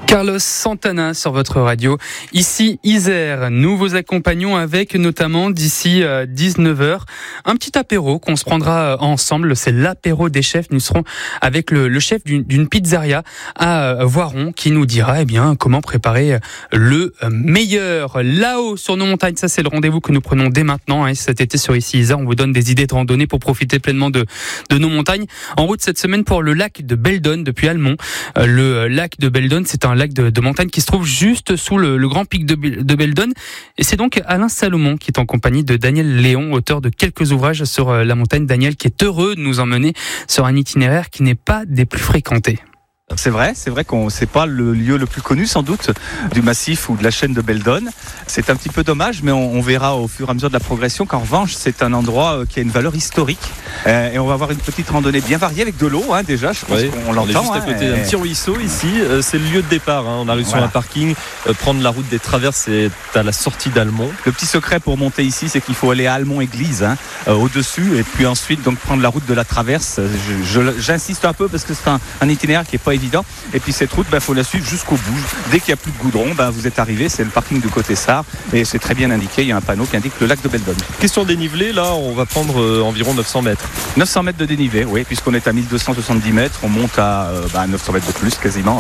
Carlos Santana sur votre radio. Ici Isère, nous vous accompagnons avec notamment d'ici 19h un petit apéro qu'on se prendra ensemble. C'est l'apéro des chefs. Nous serons avec le chef d'une pizzeria à Voiron qui nous dira comment préparer le meilleur. Là-haut sur nos montagnes, ça c'est le rendez-vous que nous prenons dès maintenant. Cet été sur Ici Isère, on vous donne des idées de randonnée pour profiter pleinement de nos montagnes. En route cette semaine pour le lac de Beldonne depuis Almont. Le lac de Beldonne, c'est un lac de montagne qui se trouve juste sous le grand pic de Beldonne. Et c'est donc Alain Salomon qui est en compagnie de Daniel Léon, auteur de quelques ouvrages sur la montagne. Daniel qui est heureux de nous emmener sur un itinéraire qui n'est pas des plus fréquentés. C'est vrai qu'on c'est pas le lieu le plus connu sans doute du massif ou de la chaîne de Beldonne. C'est un petit peu dommage, mais on verra au fur et à mesure de la progression qu'en revanche c'est un endroit qui a une valeur historique et on va avoir une petite randonnée bien variée avec de l'eau déjà. Je pense qu'on l'entend. On est juste à côté d'un petit ruisseau ici. C'est le lieu de départ. On arrive sur un parking, prendre la route des Traverses, c'est à la sortie d'Almont. Le petit secret pour monter ici, c'est qu'il faut aller à Almont Église au-dessus et puis ensuite donc prendre la route de la Traverse. J'insiste un peu parce que c'est un itinéraire qui est pas évident. Et puis cette route, faut la suivre jusqu'au bout. Dès qu'il n'y a plus de goudron, vous êtes arrivé, c'est le parking du côté Sarre et c'est très bien indiqué. Il y a un panneau qui indique le lac de Beldonne. Question dénivelé, là, on va prendre environ 900 mètres. 900 mètres de dénivelé, oui, puisqu'on est à 1270 mètres, on monte à 900 mètres de plus quasiment.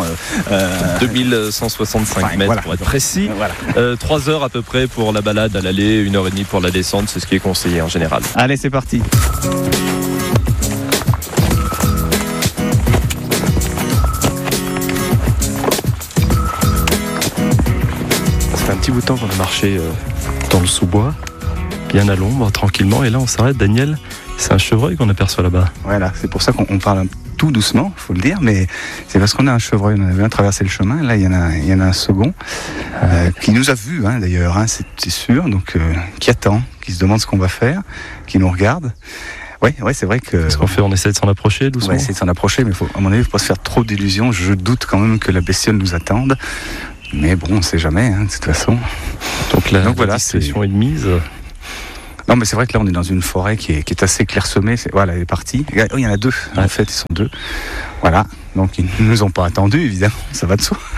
2165 mètres pour être précis. 3 heures à peu près pour la balade à l'aller, 1h30 pour la descente, c'est ce qui est conseillé en général. Allez, c'est parti. Un petit bout de temps qu'on a marché dans le sous-bois, bien à l'ombre, tranquillement, et là on s'arrête. Daniel, c'est un chevreuil qu'on aperçoit là-bas. Voilà, c'est pour ça qu'on parle tout doucement, faut le dire, mais c'est parce qu'on a un chevreuil. On avait traversé le chemin, là il y en a un second qui nous a vus d'ailleurs, c'est sûr, donc qui attend, qui se demande ce qu'on va faire, qui nous regarde. Ouais, c'est vrai que. Qu'est-ce qu'on fait ? On essaie de s'en approcher doucement. On essaie de s'en approcher, mais à mon avis, il ne faut pas se faire trop d'illusions. Je doute quand même que la bestiole nous attende. Mais bon, on ne sait jamais, de toute façon. Donc la discrétion est de mise. Non, mais c'est vrai que là, on est dans une forêt qui est assez clairsemée. Voilà, elle est partie. Il y en a deux, en fait, ils sont deux. Voilà, donc ils ne nous ont pas attendus, évidemment, ça va de soi.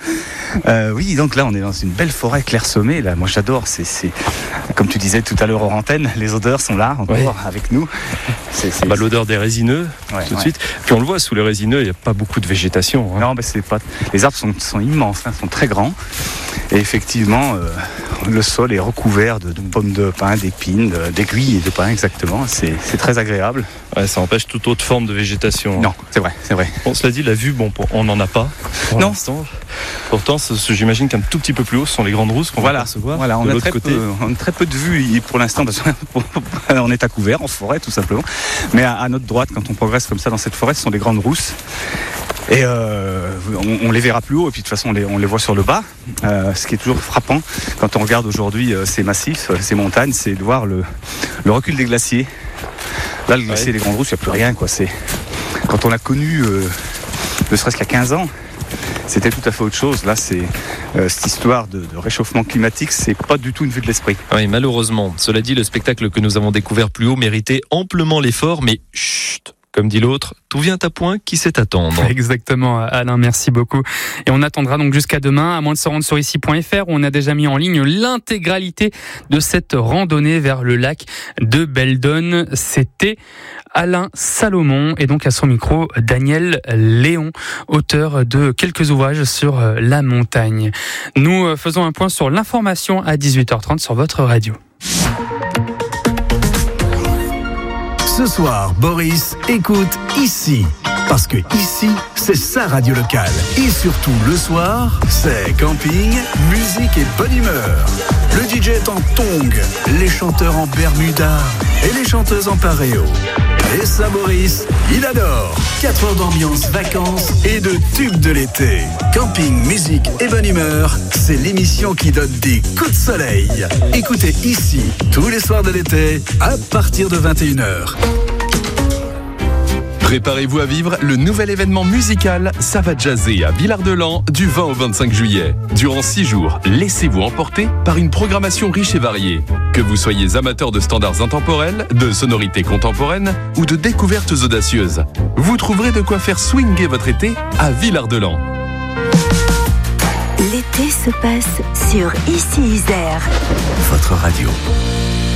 Oui, donc là, on est dans une belle forêt clairsemée. Là, moi, j'adore. C'est comme tu disais tout à l'heure hors antenne, les odeurs sont là encore avec nous. L'odeur des résineux, tout de suite. Puis on le voit, sous les résineux, il n'y a pas beaucoup de végétation. Non, mais les arbres sont immenses, sont très grands. Et effectivement, le sol est recouvert de pommes de pin, d'épines, d'aiguilles de pin, exactement. C'est très agréable. Ouais, ça empêche toute autre forme de végétation. Non, c'est vrai. Bon, cela dit, la vue, on n'en a pas pour l'instant. Pourtant, j'imagine qu'un tout petit peu plus haut, ce sont les grandes rousses qu'on va percevoir. Voilà, on a très peu de vue pour l'instant parce qu'on est à couvert, en forêt tout simplement. Mais à notre droite, quand on progresse comme ça dans cette forêt, ce sont des grandes rousses. Et on les verra plus haut, et puis de toute façon on les voit sur le bas. Ce qui est toujours frappant quand on regarde aujourd'hui ces massifs, ces montagnes, c'est de voir le recul des glaciers. Là, le glacier des grandes rousses, il n'y a plus rien, quoi. Quand on l'a connu, ne serait-ce qu'à 15 ans, c'était tout à fait autre chose. Là, c'est cette histoire de réchauffement climatique, c'est pas du tout une vue de l'esprit. Oui, malheureusement. Cela dit, le spectacle que nous avons découvert plus haut méritait amplement l'effort, mais chut, comme dit l'autre, tout vient à point qui sait attendre. Exactement, Alain, merci beaucoup. Et on attendra donc jusqu'à demain, à moins de se rendre sur ici.fr, où on a déjà mis en ligne l'intégralité de cette randonnée vers le lac de Beldonne. C'était Alain Salomon et donc à son micro, Daniel Léon, auteur de quelques ouvrages sur la montagne. Nous faisons un point sur l'information à 18h30 sur votre radio. Ce soir, Boris écoute Ici. Parce que ici, c'est sa radio locale. Et surtout, le soir, c'est camping, musique et bonne humeur. Le DJ est en tongs, les chanteurs en bermuda et les chanteuses en paréo. Et ça, Boris, il adore. 4 heures d'ambiance, vacances et de tubes de l'été. Camping, musique et bonne humeur, c'est l'émission qui donne des coups de soleil. Écoutez Ici, tous les soirs de l'été, à partir de 21h. Préparez-vous à vivre le nouvel événement musical Ça va jazzer à Villard-de-Lans du 20 au 25 juillet. Durant 6 jours, laissez-vous emporter par une programmation riche et variée. Que vous soyez amateur de standards intemporels, de sonorités contemporaines ou de découvertes audacieuses, vous trouverez de quoi faire swinger votre été à Villard-de-Lans. l'été se passe sur Ici Isère. Votre radio.